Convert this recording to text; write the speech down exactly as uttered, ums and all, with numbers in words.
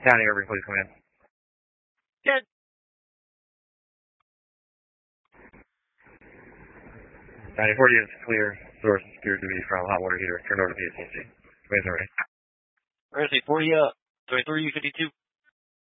County Irving, please come in. Good. ninety-four units clear. Source appears to be from hot water heater. Turn over to P S C. Wait, already. Where's he? forty up. twenty-three, fifty-two.